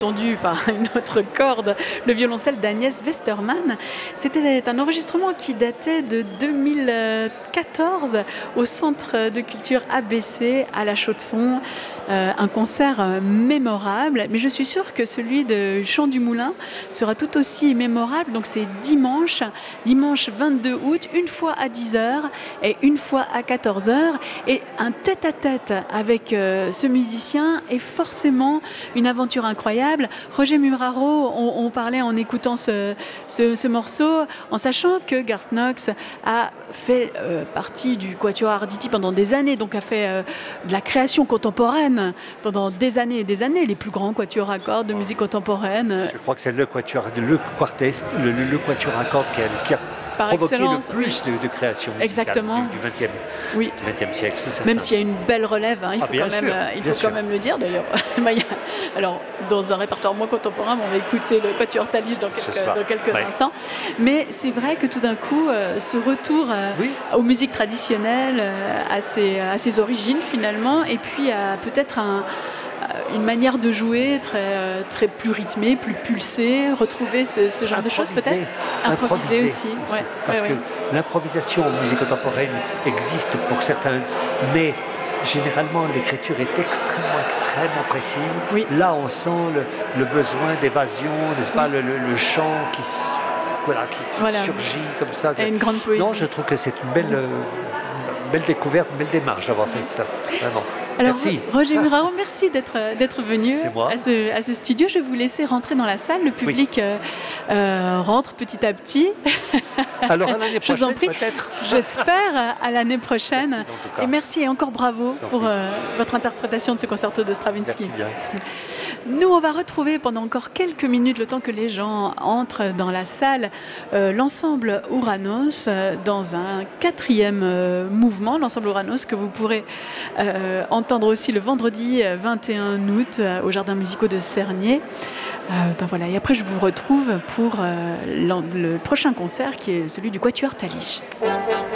Entendu par une autre corde, le violoncelle d'Agnès Westermann. C'était un enregistrement qui datait de 2014 au Centre de culture ABC à La Chaux-de-Fonds. Un concert mémorable, mais je suis sûre que celui de Chant du Moulin sera tout aussi mémorable. Donc c'est dimanche 22 août, une fois à 10h et une fois à 14h. Et un tête-à-tête avec ce musicien est forcément une aventure incroyable. Roger Muraro, on parlait en écoutant ce morceau, en sachant que Garth Knox a fait partie du Quatuor Arditi pendant des années, donc a fait de la création contemporaine pendant des années et des années, les plus grands quatuors à cordes de musique contemporaine. Je crois que c'est le quatuor à cordes qui a provoqué excellence, le plus de création musicale du XXe siècle. Même s'il y a une belle relève, hein, il faut quand même le dire d'ailleurs. Alors, dans un répertoire moins contemporain, on va écouter le Quatuor Taliche dans quelques instants. Mais c'est vrai que tout d'un coup, ce retour aux musiques traditionnelles, à ses origines finalement, et puis à peut-être une manière de jouer très plus rythmée, plus pulsée, retrouver ce genre de choses peut-être. Improviser aussi. Parce que l'improvisation en musique contemporaine existe pour certains, mais généralement l'écriture est extrêmement précise. Oui. Là on sent le besoin d'évasion, n'est-ce pas, le chant qui surgit comme ça. Et une grande poésie. Non, je trouve que c'est une belle découverte, une belle démarche d'avoir fait ça, vraiment. Alors, merci. Roger Muraro, merci d'être venu à ce studio. Je vais vous laisser rentrer dans la salle. Le public rentre petit à petit. Alors à l'année prochaine, je vous en prie. Peut-être. J'espère à l'année prochaine. Merci, et merci et encore bravo pour votre interprétation de ce concerto de Stravinsky. Merci bien. Nous, on va retrouver pendant encore quelques minutes, le temps que les gens entrent dans la salle, l'ensemble Ouranos dans un quatrième mouvement, l'ensemble Ouranos que vous pourrez entendre aussi le vendredi 21 août au Jardin musicaux de Cernay. Voilà. Et après, je vous retrouve pour le prochain concert qui est celui du Quatuor Taliche.